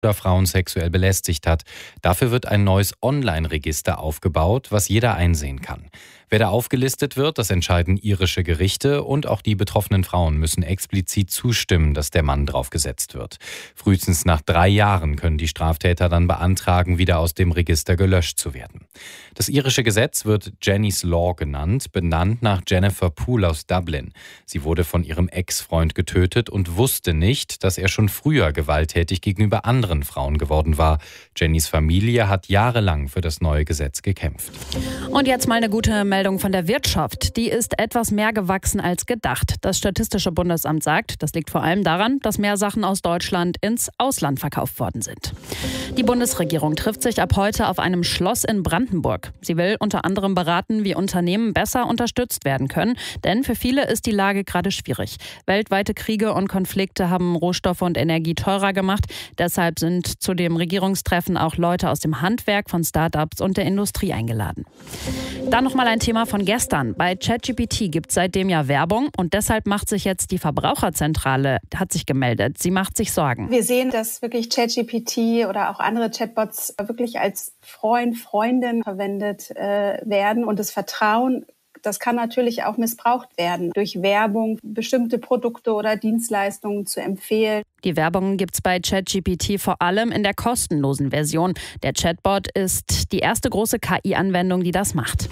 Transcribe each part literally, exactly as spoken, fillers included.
oder Frauen sexuell belästigt hat. Dafür wird ein neues Online-Register aufgebaut, was jeder einsehen kann. Wer da aufgelistet wird, das entscheiden irische Gerichte und auch die betroffenen Frauen müssen explizit zustimmen, dass der Mann draufgesetzt wird. Frühestens nach drei Jahren können die Straftäter dann beantragen, wieder aus dem Register gelöscht zu werden. Das irische Gesetz wird Jenny's Law genannt, benannt nach Jennifer Poole aus Dublin. Sie wurde von ihrem Ex-Freund getötet und wusste nicht, dass er schon früher gewalttätig gegenüber anderen Frauen geworden war. Jennys Familie hat jahrelang für das neue Gesetz gekämpft. Und jetzt mal eine gute Meldung von der Wirtschaft. Die ist etwas mehr gewachsen als gedacht. Das Statistische Bundesamt sagt, das liegt vor allem daran, dass mehr Sachen aus Deutschland ins Ausland verkauft worden sind. Die Bundesregierung trifft sich ab heute auf einem Schloss in Brandenburg. Sie will unter anderem beraten, wie Unternehmen besser unterstützt werden können, denn für viele ist die Lage gerade schwierig. Weltweite Kriege und Konflikte haben Rohstoffe und Energie teurer gemacht. Deshalb sind zu dem Regierungstreffen auch Leute aus dem Handwerk, von Start-ups und der Industrie eingeladen. Dann noch mal ein Thema von gestern. Bei ChatGPT gibt es seitdem ja Werbung und deshalb macht sich jetzt die Verbraucherzentrale, hat sich gemeldet. Sie macht sich Sorgen. Wir sehen, dass wirklich ChatGPT oder auch andere Chatbots wirklich als Freund, Freundin verwendet äh, werden und das Vertrauen, das kann natürlich auch missbraucht werden, durch Werbung bestimmte Produkte oder Dienstleistungen zu empfehlen. Die Werbung gibt's bei ChatGPT vor allem in der kostenlosen Version. Der Chatbot ist die erste große K I-Anwendung, die das macht.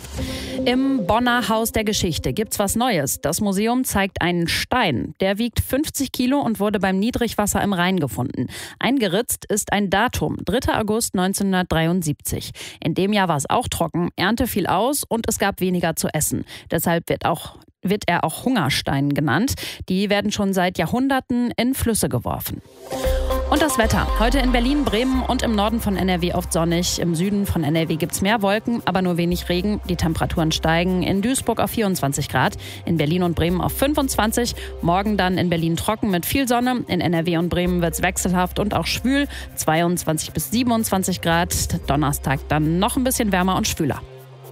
Im Bonner Haus der Geschichte gibt's was Neues. Das Museum zeigt einen Stein. Der wiegt fünfzig Kilo und wurde beim Niedrigwasser im Rhein gefunden. Eingeritzt ist ein Datum, dritter August neunzehnhundertdreiundsiebzig. In dem Jahr war es auch trocken, Ernte fiel aus und es gab weniger zu essen. Deshalb wird auch wird er auch Hungerstein genannt. Die werden schon seit Jahrhunderten in Flüsse geworfen. Und das Wetter. Heute in Berlin, Bremen und im Norden von N R W oft sonnig. Im Süden von N R W gibt's mehr Wolken, aber nur wenig Regen. Die Temperaturen steigen in Duisburg auf vierundzwanzig Grad, in Berlin und Bremen auf fünfundzwanzig. Morgen dann in Berlin trocken mit viel Sonne. In N R W und Bremen wird's wechselhaft und auch schwül. zweiundzwanzig bis siebenundzwanzig Grad. Donnerstag dann noch ein bisschen wärmer und schwüler.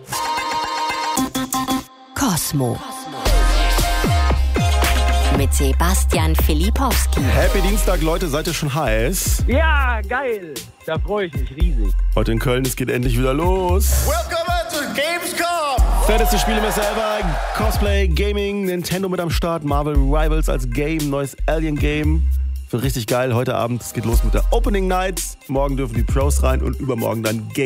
Kosmo. Mit Sebastian Filipowski. Happy Dienstag, Leute, seid ihr schon heiß? Ja, geil. Da freue ich mich riesig. Heute in Köln, es geht endlich wieder los. Welcome to Gamescom! Fetteste Spielemesse ever. Cosplay, Gaming, Nintendo mit am Start, Marvel Rivals als Game, neues Alien-Game. Wird richtig geil heute Abend. Es geht los mit der Opening Night. Morgen dürfen die Pros rein und übermorgen dann Game.